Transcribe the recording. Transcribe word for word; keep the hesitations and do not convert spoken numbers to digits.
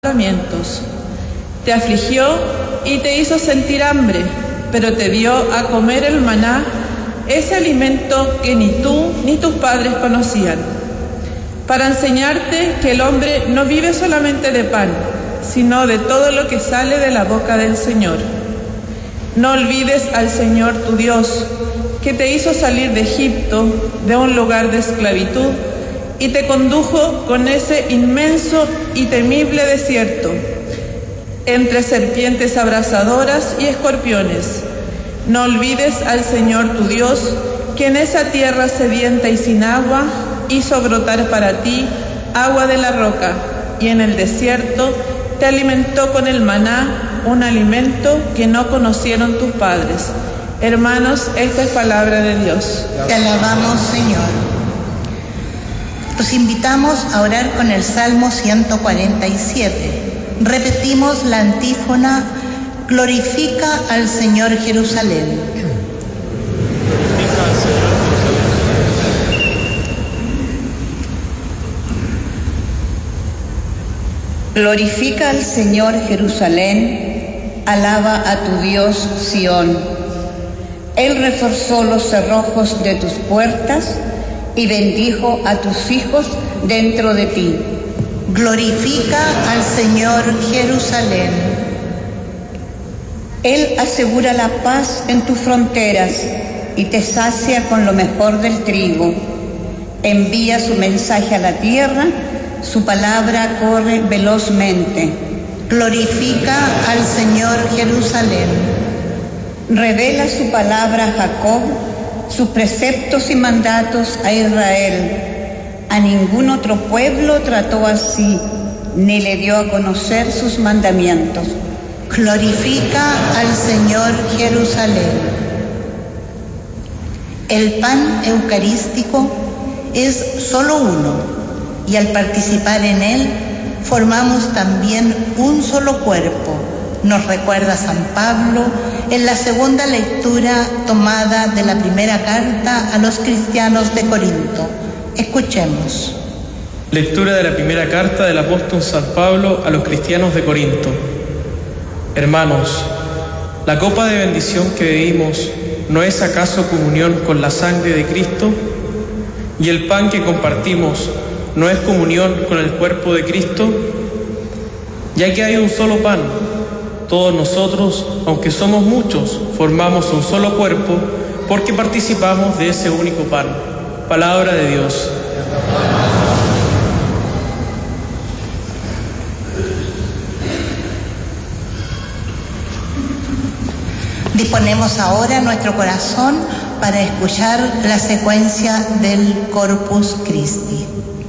mandamientos. Te afligió y te hizo sentir hambre, pero te dio a comer el maná, ese alimento que ni tú ni tus padres conocían, para enseñarte que el hombre no vive solamente de pan, sino de todo lo que sale de la boca del Señor. No olvides al Señor tu Dios, que te hizo salir de Egipto, de un lugar de esclavitud, y te condujo con ese inmenso y temible desierto, entre serpientes abrasadoras y escorpiones. No olvides al Señor tu Dios, que en esa tierra sedienta y sin agua hizo brotar para ti agua de la roca, y en el desierto te alimentó con el maná, un alimento que no conocieron tus padres. Hermanos, esta es palabra de Dios. Te alabamos, Señor. Los invitamos a orar con el Salmo ciento cuarenta y siete. Repetimos la antífona: glorifica al Señor Jerusalén. Glorifica al Señor Jerusalén, alaba a tu Dios Sión. Él reforzó los cerrojos de tus puertas y bendijo a tus hijos dentro de ti. Glorifica al Señor Jerusalén. Él asegura la paz en tus fronteras y te sacia con lo mejor del trigo. Envía su mensaje a la tierra, su palabra corre velozmente. Glorifica al Señor Jerusalén. Revela su palabra a Jacob, sus preceptos y mandatos a Israel. A ningún otro pueblo trató así, ni le dio a conocer sus mandamientos. Glorifica al Señor Jerusalén. El pan eucarístico es solo uno, y al participar en él formamos también un solo cuerpo. Nos recuerda San Pablo en la segunda lectura tomada de la primera carta a los cristianos de Corinto. Escuchemos. Lectura de la primera carta del apóstol San Pablo a los cristianos de Corinto. Hermanos, la copa de bendición que bebimos, ¿no es acaso comunión con la sangre de Cristo? Y el pan que compartimos, ¿no es comunión con el cuerpo de Cristo? Ya que hay un solo pan, todos nosotros, aunque somos muchos, formamos un solo cuerpo porque participamos de ese único pan. Palabra de Dios. Disponemos ahora nuestro corazón para escuchar la secuencia del Corpus Christi.